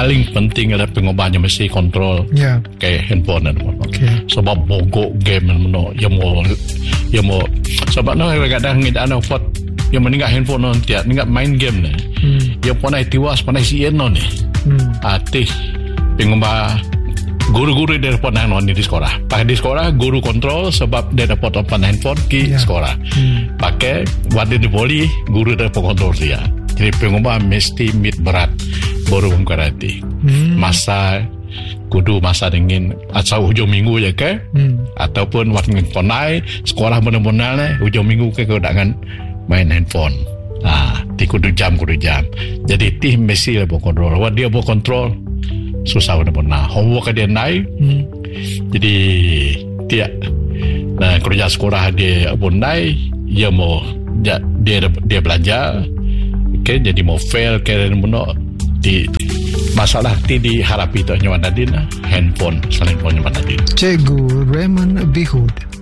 paling penting adalah pengubahnya mesti kontrol kayak handphone dan sebab mogok game yang mau sebab kadang kita fot yang meninggal handphone tiap meninggal main game ni yang panai tiwas panai sien ni atih pengubah guru-guru dia dapat di sekolah. Pakai di sekolah guru kontrol sebab dia dapat open handphone ke sekolah. Pakai waktu di poli guru dapat kontrol dia. Jadi pengubah mesti mit berat baru mengkarati. Masa dingin asal hujung minggu je ke ataupun waktu ponai sekolah benar-benar ujung minggu ke dengan main handphone. Di kudu jam. Jadi tim mesti lah berkontrol. Waktu dia berkontrol susah benar-benar homework dia naik jadi kerja sekolah dia pun naik dia mau dia belajar jadi mau fail di masalah diharapi tu nyawa dadin handphone selain nyawa dadin. Cikgu Raymond Bihud